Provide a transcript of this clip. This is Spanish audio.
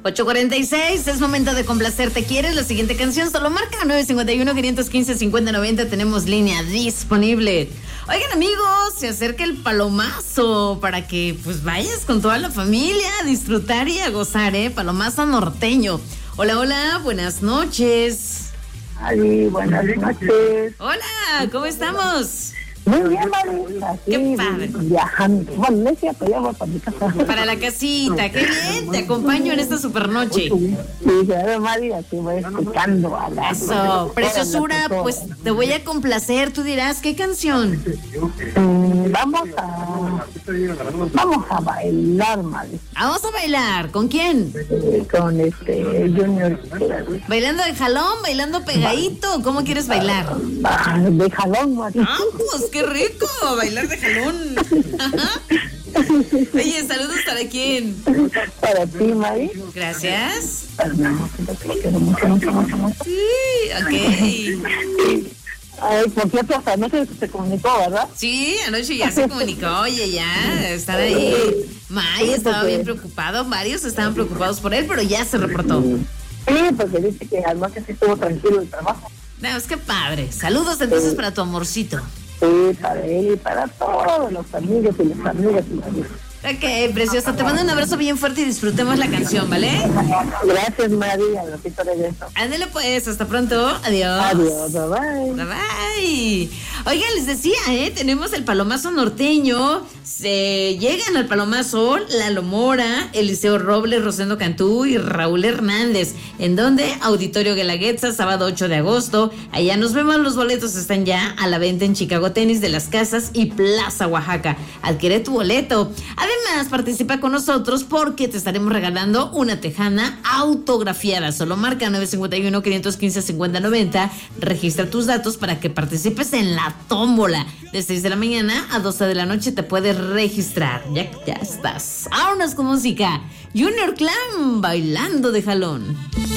8:46, es momento de complacerte. ¿Quieres la siguiente canción? Solo marca 951-515-5090. Tenemos línea disponible. Oigan, amigos, se acerca el palomazo para que pues vayas con toda la familia a disfrutar y a gozar, Palomazo norteño. Hola, hola, buenas noches. Ali, buenas noches. Hola, ¿cómo estamos? Muy bien, Marisa. Qué padre. Viajando. Bueno, no es cierto, ya voy para mi casa. Para la casita, qué bien, te acompaño en esta supernoche. Sí, ya, Marisa, te voy escuchando a la... Eso, preciosura, pues te voy a complacer, tú dirás, ¿qué canción? Vamos a bailar, Marisa. Vamos a bailar, ¿con quién? Con Junior. ¿Bailando de jalón, bailando pegadito? ¿Cómo quieres bailar? De jalón, Marisa. Ah, pues qué rico, bailar de jalón. Oye, saludos para quién. Para ti, Mari. Gracias. Te quiero mucho. Sí, ok. Ay, por cierto, hasta anoche se comunicó, ¿verdad? Sí, anoche ya se comunicó, oye, ya, están ahí. May estaba bien preocupado, varios estaban preocupados por él, pero ya se reportó. Sí, porque dice que anoche sí estuvo tranquilo el trabajo. No, es que padre. Saludos entonces para tu amorcito. Sí, para él y para todos los amigos y las amigas y los amigos. Ok, preciosa, te mando un abrazo bien fuerte y disfrutemos la canción, ¿vale? Gracias, María, al ratito regreso. Ándale pues, hasta pronto, adiós. Adiós, bye. Bye bye. Oigan, les decía, tenemos el palomazo norteño. Se llegan al palomazo Lalo Mora, Eliseo Robles, Rosendo Cantú y Raúl Hernández. ¿En dónde? Auditorio Guelaguetza, sábado 8 de agosto. Allá nos vemos, los boletos están ya a la venta en Chicago Tenis de las Casas y Plaza Oaxaca. Adquiere tu boleto. Además, participa con nosotros porque te estaremos regalando una tejana autografiada. Solo marca 951-515-5090. Registra tus datos para que participes en la tómbola. De 6 de la mañana a 12 de la noche te puedes registrar. Ya estás. Vámonos con música. Junior Clan, bailando de jalón.